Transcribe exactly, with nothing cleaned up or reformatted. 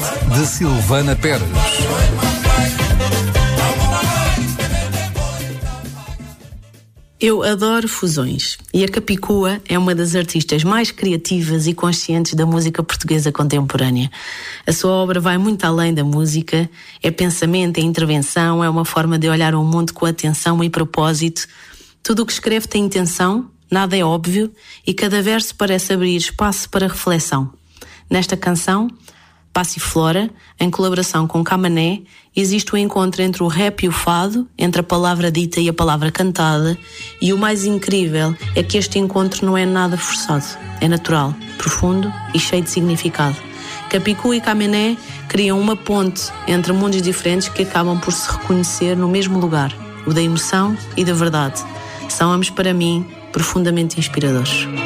de Silvana Pérez. Eu adoro fusões e a Capicua é uma das artistas mais criativas e conscientes da música portuguesa contemporânea. A sua obra vai muito além da música, é pensamento, é intervenção, é uma forma de olhar o mundo com atenção e propósito. Tudo o que escreve tem intenção, nada é óbvio e cada verso parece abrir espaço para reflexão. Nesta canção, Passiflora, em colaboração com Camané, existe o encontro entre o rap e o fado, entre a palavra dita e a palavra cantada, e o mais incrível é que este encontro não é nada forçado, é natural, profundo e cheio de significado. Capicua e Camané criam uma ponte entre mundos diferentes que acabam por se reconhecer no mesmo lugar, o da emoção e da verdade. São ambos, para mim, profundamente inspiradores.